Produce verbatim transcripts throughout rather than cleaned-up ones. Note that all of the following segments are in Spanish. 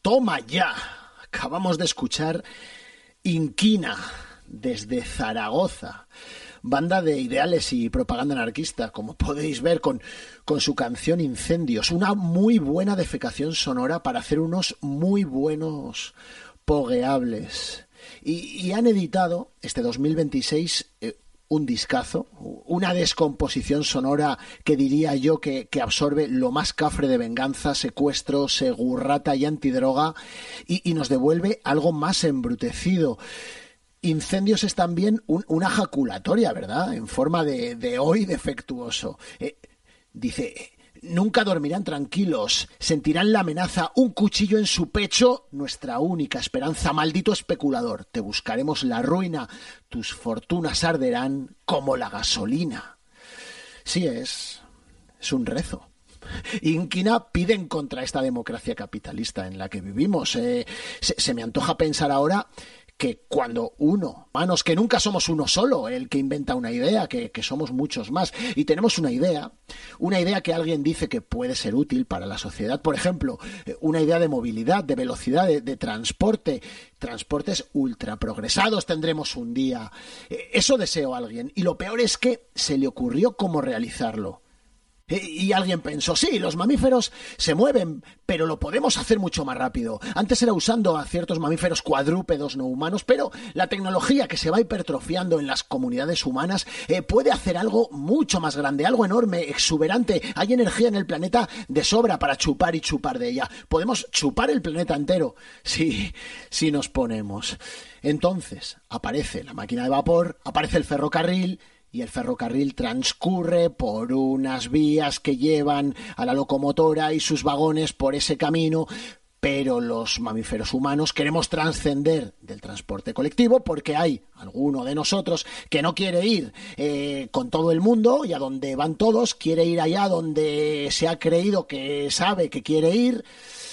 Toma ya. Acabamos de escuchar Inquina desde Zaragoza, banda de ideales y propaganda anarquista, como podéis ver con, con su canción Incendios, una muy buena defecación sonora para hacer unos muy buenos pogueables. Y, y han editado este dos mil veintiséis eh, un discazo, una descomposición sonora que diría yo que, que absorbe lo más cafre de venganza, secuestro, segurrata y antidroga y, y nos devuelve algo más embrutecido. Incendios es también un, una jaculatoria, ¿verdad? En forma de, de hoy defectuoso. Eh, dice... Nunca dormirán tranquilos, sentirán la amenaza, un cuchillo en su pecho, nuestra única esperanza, maldito especulador. Te buscaremos la ruina, tus fortunas arderán como la gasolina. Sí, es, es un rezo. Inquina piden contra esta democracia capitalista en la que vivimos. Eh, se, se me antoja pensar ahora que cuando uno, manos, que nunca somos uno solo el que inventa una idea, que, que somos muchos más, y tenemos una idea, una idea que alguien dice que puede ser útil para la sociedad, por ejemplo, una idea de movilidad, de velocidad, de, de transporte, transportes ultraprogresados tendremos un día. Eso deseo a alguien, y lo peor es que se le ocurrió cómo realizarlo. Y alguien pensó, sí, los mamíferos se mueven, pero lo podemos hacer mucho más rápido. Antes era usando a ciertos mamíferos cuadrúpedos no humanos, pero la tecnología que se va hipertrofiando en las comunidades humanas eh, puede hacer algo mucho más grande, algo enorme, exuberante. Hay energía en el planeta de sobra para chupar y chupar de ella. Podemos chupar el planeta entero si, si nos ponemos. Entonces aparece la máquina de vapor, aparece el ferrocarril, y el ferrocarril transcurre por unas vías que llevan a la locomotora y sus vagones por ese camino, pero los mamíferos humanos queremos trascender del transporte colectivo porque hay alguno de nosotros que no quiere ir eh, con todo el mundo y a donde van todos, quiere ir allá donde se ha creído que sabe que quiere ir.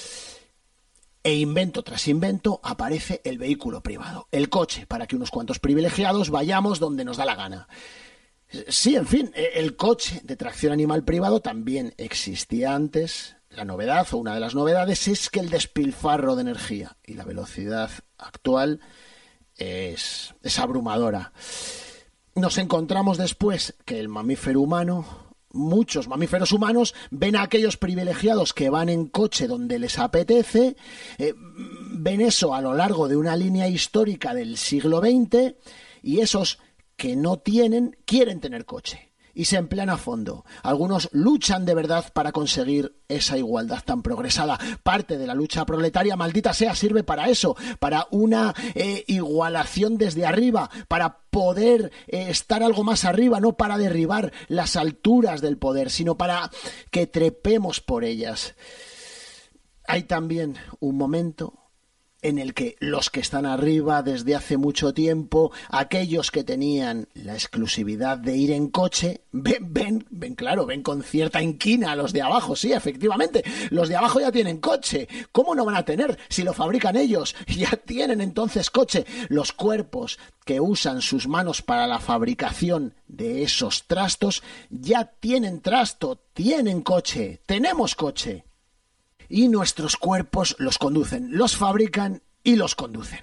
E invento tras invento aparece el vehículo privado, el coche, para que unos cuantos privilegiados vayamos donde nos da la gana. Sí, en fin, el coche de tracción animal privado también existía antes. La novedad, o una de las novedades, es que el despilfarro de energía y la velocidad actual es, es abrumadora. Nos encontramos después que el mamífero humano, muchos mamíferos humanos, ven a aquellos privilegiados que van en coche donde les apetece, eh, ven eso a lo largo de una línea histórica del siglo veinte, y esos que no tienen, quieren tener coche y se emplean a fondo. Algunos luchan de verdad para conseguir esa igualdad tan progresada. Parte de la lucha proletaria, maldita sea, sirve para eso, para una eh, igualación desde arriba, para poder eh, estar algo más arriba, no para derribar las alturas del poder, sino para que trepemos por ellas. Hay también un momento en el que los que están arriba desde hace mucho tiempo, aquellos que tenían la exclusividad de ir en coche, ven, ven, ven, claro, ven con cierta inquina a los de abajo. Sí, efectivamente, los de abajo ya tienen coche. ¿Cómo no van a tener si lo fabrican ellos? Ya tienen entonces coche. Los cuerpos que usan sus manos para la fabricación de esos trastos ya tienen trasto, tienen coche, tenemos coche. Y nuestros cuerpos los conducen, los fabrican y los conducen.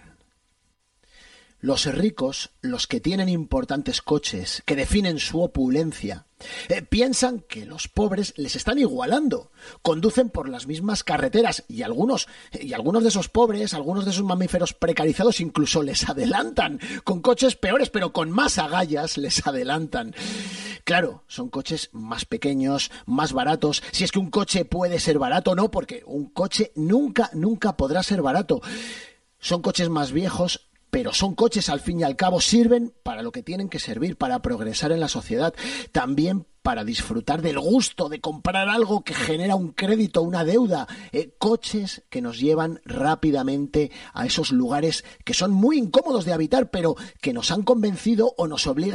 Los ricos, los que tienen importantes coches, que definen su opulencia, eh, piensan que los pobres les están igualando. Conducen por las mismas carreteras y algunos, y algunos de esos pobres, algunos de esos mamíferos precarizados incluso les adelantan, con coches peores, pero con más agallas les adelantan. Claro, son coches más pequeños, más baratos. Si es que un coche puede ser barato, no, porque un coche nunca, nunca podrá ser barato. Son coches más viejos, pero son coches, al fin y al cabo, sirven para lo que tienen que servir, para progresar en la sociedad, también para disfrutar del gusto de comprar algo que genera un crédito, una deuda, eh, coches que nos llevan rápidamente a esos lugares que son muy incómodos de habitar, pero que nos han convencido o nos obligan